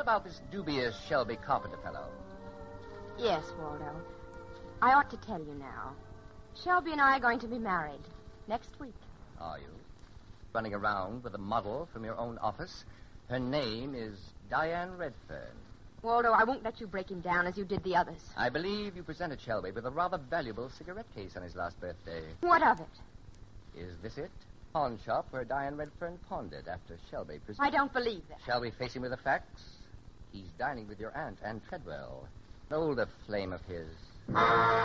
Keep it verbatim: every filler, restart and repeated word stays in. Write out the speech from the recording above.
about this dubious Shelby Carpenter fellow? Yes, Waldo. I ought to tell you now. Shelby and I are going to be married next week. Are you? Running around with a model from your own office. Her name is Diane Redfern. Waldo, I won't let you break him down as you did the others. I believe you presented Shelby with a rather valuable cigarette case on his last birthday. What of it? Is this it? Pawn shop where Diane Redfern pawned it after Shelby presented. I don't believe that. Shall we face him with the facts? He's dining with your aunt, Anne Treadwell, an older flame of his.